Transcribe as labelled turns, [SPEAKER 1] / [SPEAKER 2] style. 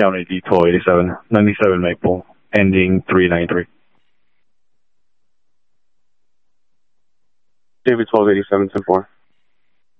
[SPEAKER 1] County Detour 87, 97 Maple, ending 393.
[SPEAKER 2] David 1287, 10-4.